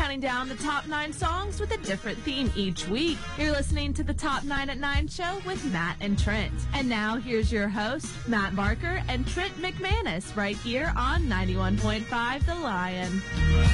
counting down the top 9 songs with a different theme each week. You're listening to the Top 9 at 9 show with Matt and Trent. And now here's your host, Matt Barker and Trent McManus, right here on 91.5 The Lion.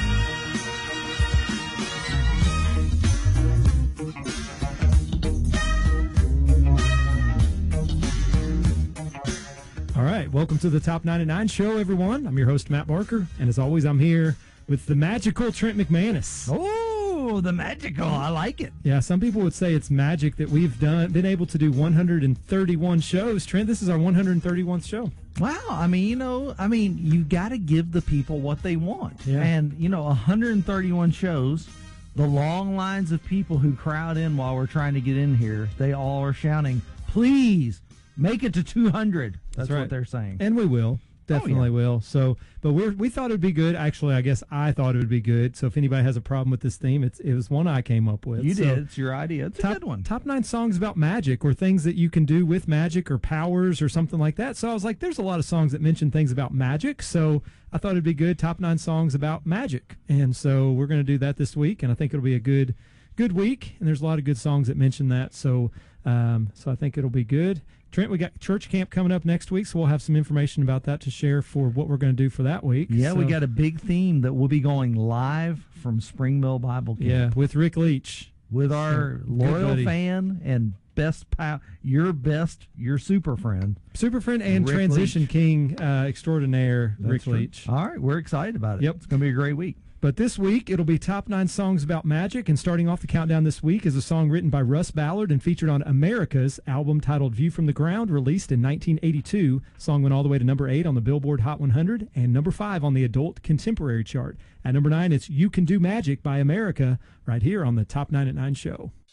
All right, welcome to the Top 9 at 9 show, everyone. I'm your host, Matt Barker, and as always, I'm here with the magical Trent McManus. Oh, the magical. I like it. Yeah, some people would say it's magic that we've been able to do 131 shows. Trent, this is our 131st show. Wow. You got to give the people what they want. Yeah. And, 131 shows, the long lines of people who crowd in while we're trying to get in here, they all are shouting, please, make it to 200. That's right. what they're saying. And we will. Definitely will. So, but we thought it would be good. Actually, I guess I thought it would be good. So if anybody has a problem with this theme, it was one I came up with. You did. It's your idea. It's a good one. Top 9 songs about magic or things that you can do with magic or powers or something like that. So I was like, there's a lot of songs that mention things about magic. So I thought it'd be good. Top 9 songs about magic. And so we're going to do that this week. And I think it'll be a good week. And there's a lot of good songs that mention that. So I think it'll be good. Trent, we got church camp coming up next week, so we'll have some information about that to share for what we're going to do for that week. Yeah, we got a big theme that we'll be going live from Spring Mill Bible Camp. Yeah, with Rick Leach. With our loyal fan and your super friend. Super friend and Rick Transition Leach. King extraordinaire, That's Rick true. Leach. All right, we're excited about it. Yep. It's going to be a great week. But this week, it'll be top 9 songs about magic, and starting off the countdown this week is a song written by Russ Ballard and featured on America's album titled View from the Ground, released in 1982. Song went all the way to number 8 on the Billboard Hot 100 and number 5 on the Adult Contemporary chart. At number 9, it's You Can Do Magic by America, right here on the Top 9 at 9 show.